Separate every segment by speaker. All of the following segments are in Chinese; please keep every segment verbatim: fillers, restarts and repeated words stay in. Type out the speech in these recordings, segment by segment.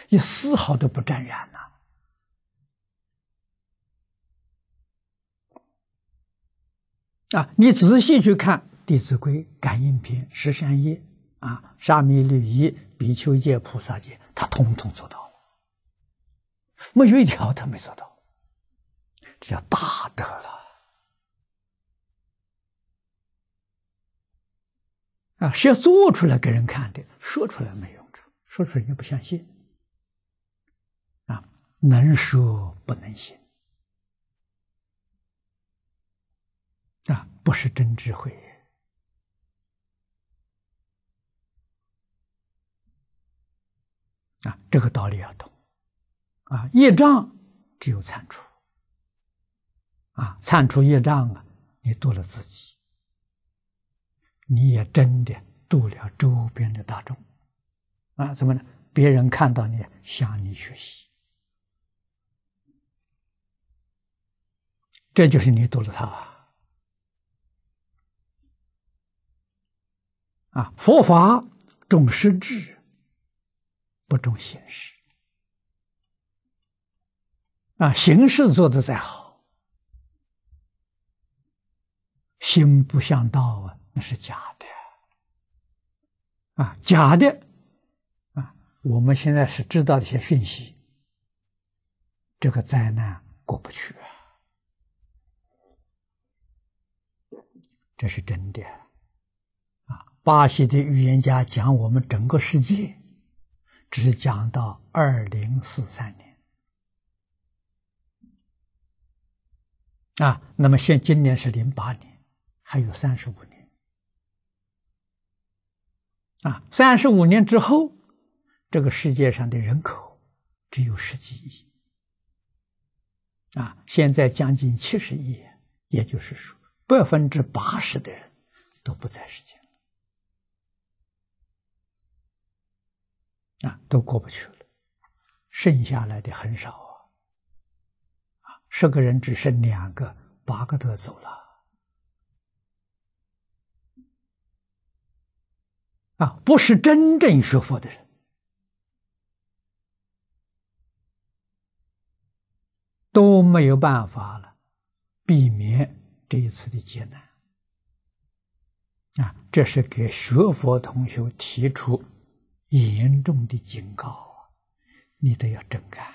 Speaker 1: 你丝毫都不沾染呐、啊！啊，你仔细去看《弟子规》《感应篇》《十善业》啊，《沙弥律仪》《比丘戒》《菩萨戒》，他统统做到了，没有一条他没做到，这叫大德了。啊，是要做出来给人看的，说出来没用处，说出来你不相信。啊，能说不能信。啊，不是真智慧。啊，这个道理要懂。啊，业障只有铲除。啊，铲除业障啊，你度了自己。你也真的度了周边的大众，啊，怎么呢？别人看到你向你学习，这就是你度了他啊！啊，佛法重实质，不重形式。啊，形式做得再好，心不向道啊，那是假的。啊，假的啊！我们现在是知道一些讯息，这个灾难过不去啊，这是真的啊！巴西的预言家讲我们整个世界，只讲到二零四三年啊，那么现今年是零八年，还有三十五年。啊，三十五年之后，这个世界上的人口只有十几亿，啊，现在将近七十亿，也就是说，百分之八十的人都不在世间了，啊，都过不去了，剩下来的很少啊，啊，十个人只剩两个，八个都要走了。啊，不是真正学佛的人，都没有办法了，避免这一次的劫难。啊，这是给学佛同学提出严重的警告啊！你都要真干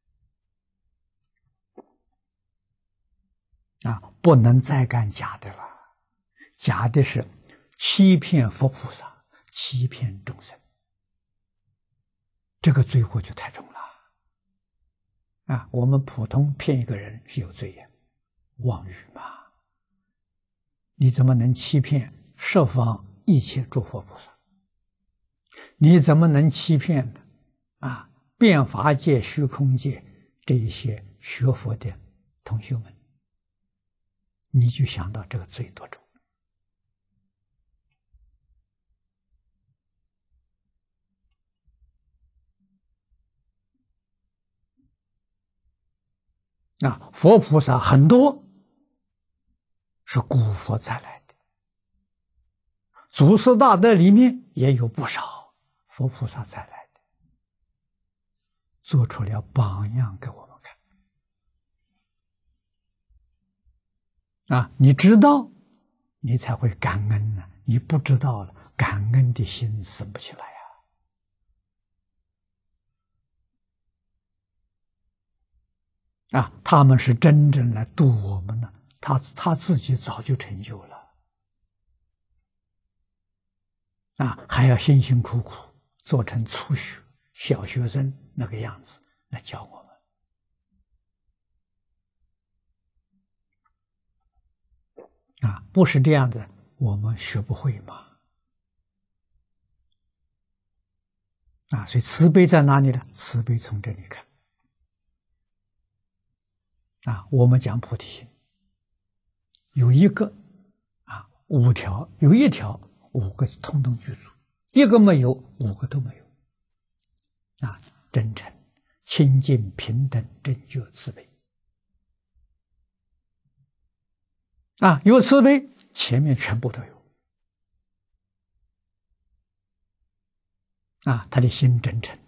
Speaker 1: 啊，不能再干假的了。假的是欺骗佛菩萨。欺骗众生，这个罪过就太重了啊！我们普通骗一个人是有罪的，妄语嘛。你怎么能欺骗十方一切诸佛菩萨？你怎么能欺骗呢？啊，变法界、虚空界这一些学佛的同学们，你就想到这个罪多重。啊，佛菩萨很多是古佛再来的，祖师大德里面也有不少佛菩萨再来的，做出了榜样给我们看。啊，你知道，你才会感恩呢、啊；你不知道了，感恩的心生不起来呀。啊，他们是真正来度我们呢，他他自己早就成就了，啊，还要辛辛苦苦做成初学小学生那个样子来教我们，啊，不是这样子，我们学不会嘛，啊，所以慈悲在哪里呢？慈悲从这里看。啊，我们讲菩提心，有一个啊，五条，有一条，五个通通具足；一个没有，五个都没有。啊，真诚、清净、平等、正觉、慈悲。啊，有慈悲，前面全部都有。啊，他的心真诚。